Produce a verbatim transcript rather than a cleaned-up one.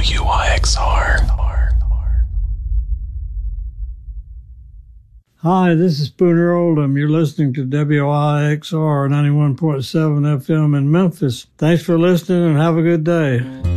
W I X R. Hi, this is Spooner Oldham. You're listening to W I X R ninety-one point seven F M in Memphis. Thanks for listening and have a good day.